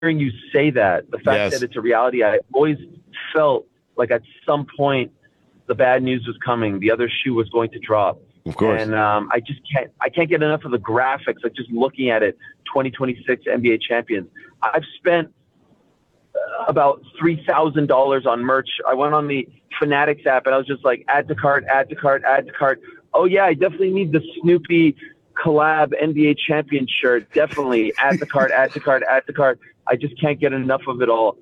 hearing you say that, the fact that it's a reality, I always felt like at some point the bad news was coming. The other shoe was going to drop. Of course. And I can't get enough of the graphics, like just looking at it, 2026 NBA champions. I've spent about $3,000 on merch. I went on the Fanatics app and I was just like, add to cart, add to cart, add to cart. Oh yeah, I definitely need the Snoopy collab NBA champion shirt. Definitely add to cart, add to cart, add to cart. I just can't get enough of it all.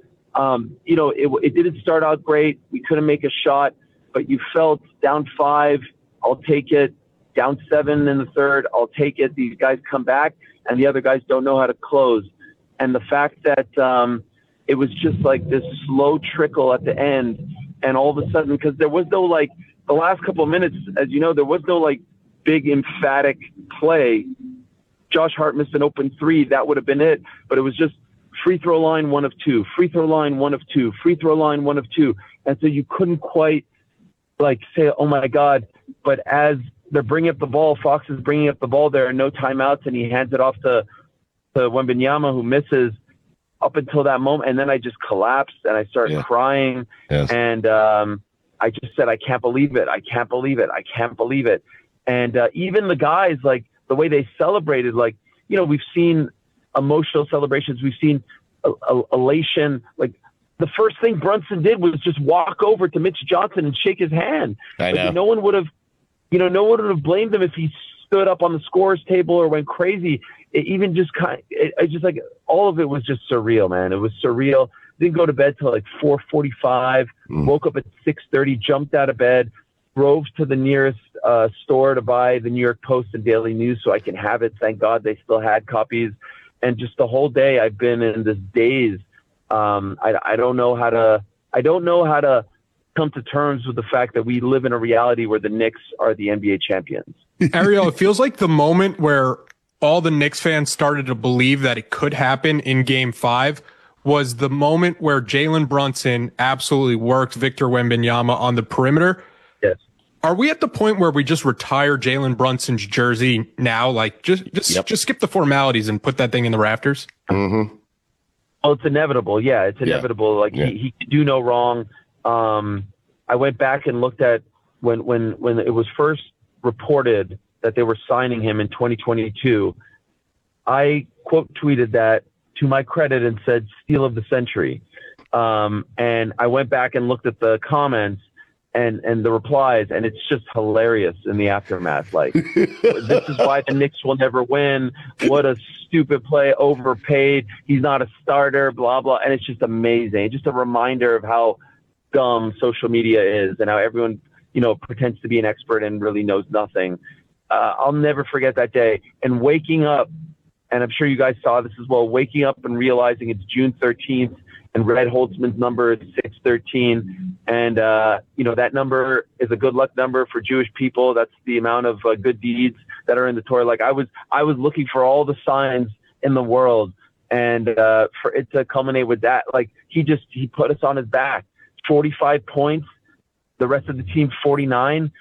It didn't start out great. We couldn't make a shot, but you felt down 5. I'll take it. Down 7 in the third, I'll take it. These guys come back, and the other guys don't know how to close. And the fact that it was just like this slow trickle at the end, and all of a sudden, because there was no, like, the last couple of minutes, as you know, there was no, like, big emphatic play. Josh Hart missed an open 3. That would have been it. But it was just free throw line 1 of 2, free throw line 1 of 2, free throw line 1 of 2. And so you couldn't quite, like, say, oh, my God. But as they're bringing up the ball, Fox is bringing up the ball, there are no timeouts, and he hands it off to Wembanyama, who misses up until that moment. And then I just collapsed, and I started crying. Yes. And I just said, I can't believe it. I can't believe it. I can't believe it. And even the guys, like, the way they celebrated, like, we've seen emotional celebrations. We've seen elation. Like, the first thing Brunson did was just walk over to Mitch Johnson and shake his hand. I know. Like, no one would have blamed him if he stood up on the scorer's table or went crazy. It even just just like, all of it was just surreal, man. It was surreal. Didn't go to bed till like 4:45. Woke up at 6:30. Jumped out of bed. Drove to the nearest store to buy the New York Post and Daily News so I can have it. Thank God they still had copies. And just the whole day I've been in this daze. I don't know how to come to terms with the fact that we live in a reality where the Knicks are the NBA champions. Ariel, it feels like the moment where all the Knicks fans started to believe that it could happen in Game 5 was the moment where Jalen Brunson absolutely worked Victor Wembanyama on the perimeter. Yes. Are we at the point where we just retire Jalen Brunson's jersey now? Like, just skip the formalities and put that thing in the rafters? Mm-hmm. Well, it's inevitable. Yeah, it's inevitable. Like, he could do no wrong. I went back and looked at when it was first reported that they were signing him in 2022. I quote tweeted that to my credit and said steal of the century. And I went back and looked at the comments and the replies, and it's just hilarious in the aftermath. Like, this is why the Knicks will never win. What a stupid play, overpaid. He's not a starter, blah, blah. And it's just amazing. It's just a reminder of how dumb social media is and how everyone, pretends to be an expert and really knows nothing. I'll never forget that day. And waking up, and I'm sure you guys saw this as well, waking up and realizing it's June 13th and Red Holtzman's number is 613. And, that number is a good luck number for Jewish people. That's the amount of good deeds that are in the Torah. Like, I was looking for all the signs in the world, and for it to culminate with that, like, he put us on his back. 45 points, the rest of the team 49.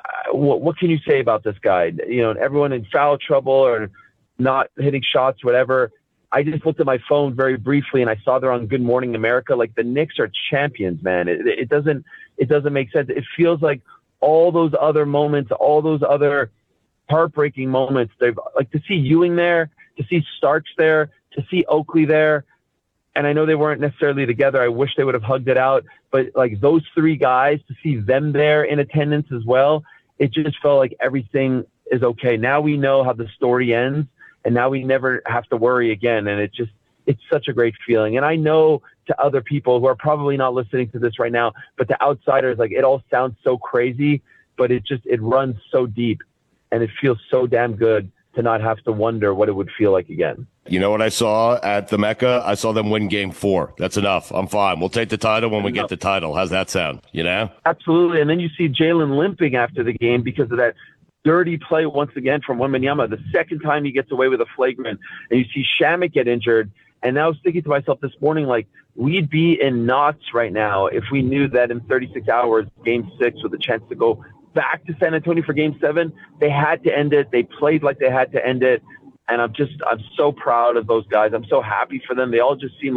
What can you say about this guy? Everyone in foul trouble or not hitting shots, whatever. I just looked at my phone very briefly and I saw they're on Good Morning America. Like, the Knicks are champions, man. It doesn't make sense. It feels like all those other moments, all those other heartbreaking moments. They've, like, to see Ewing there, to see Starks there, to see Oakley there. And I know they weren't necessarily together. I wish they would have hugged it out. But, like, those 3 guys, to see them there in attendance as well, it just felt like everything is okay. Now we know how the story ends, and now we never have to worry again. And it's such a great feeling. And I know to other people who are probably not listening to this right now, but to outsiders, like, it all sounds so crazy, but it runs so deep, and it feels so damn good to not have to wonder what it would feel like again. You know what I saw at the Mecca? I saw them win Game 4. That's enough. I'm fine. We'll take the title when we get the title. How's that sound? Absolutely. And then you see Jalen limping after the game because of that dirty play once again from Wembanyama. The second time he gets away with a flagrant, and you see Shamet get injured. And I was thinking to myself this morning, like, we'd be in knots right now if we knew that in 36 hours, Game 6 with a chance to go back to San Antonio for Game 7, they had to end it. They played like they had to end it. And I'm so proud of those guys. I'm so happy for them. They all just seem